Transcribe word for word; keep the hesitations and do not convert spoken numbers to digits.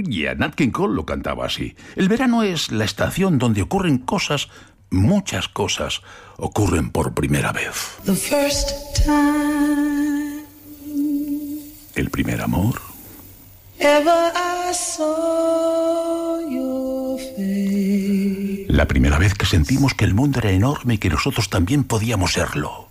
Ya, Nat King Cole lo cantaba así. El verano es la estación donde ocurren cosas, muchas cosas, ocurren por primera vez. The first time El primer amor. ever I saw your face. La primera vez que sentimos que el mundo era enorme y que nosotros también podíamos serlo.